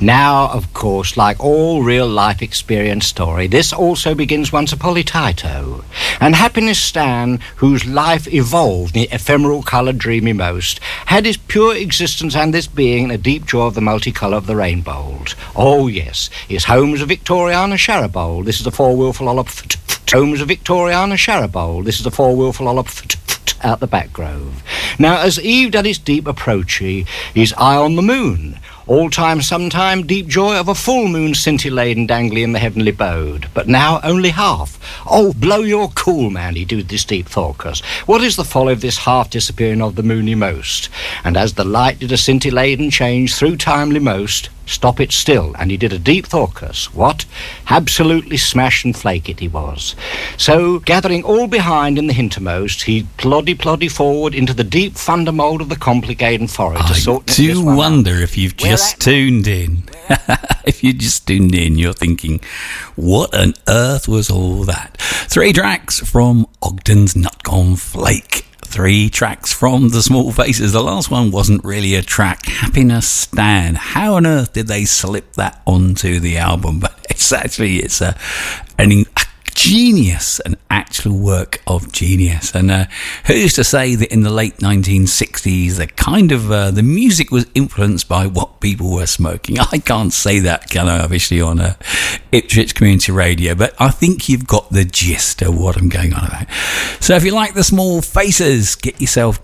Now, of course, like all real-life experience story, this also begins once upon a Taito. And Happiness Stan, whose life evolved in the ephemeral coloured dreamy most, had his pure existence and this being in a deep joy of the multicolour of the rainbow. Oh, yes, his home was a Victoriana Sharabold. This is a four-wheel full home was a Victoriana Sharabold. This is a four-wheel full out the back grove. Now, as eve did its deep approachy, his eye on the moon, all time, sometime, deep joy of a full moon scintillating dangling in the heavenly bode. But now only half. Oh, blow your cool, man, he do this deep thoughtless. What is the folly of this half disappearing of the moony most? And as the light did a scintillating change through timely most, stop it still, and he did a deep thoughtless. What? Absolutely smash and flake it he was. So, gathering all behind in the hintermost, he ploddy forward into the deep thunder mould of the complicated forest. I do wonder if you've just tuned in. If you just tuned in, you're thinking, what on earth was all that? 3 tracks from Ogden's Nut Gone Flake. 3 tracks from The Small Faces. The last one wasn't really a track. Happiness Stan. How on earth did they slip that onto the album? But it's a genius, an actual work of genius. And who's to say that in the late 1960s, the music was influenced by what people were smoking? I can't say that, can I, obviously, on Ipswich Community Radio, but I think you've got the gist of what I'm going on about. So if you like The Small Faces, get yourself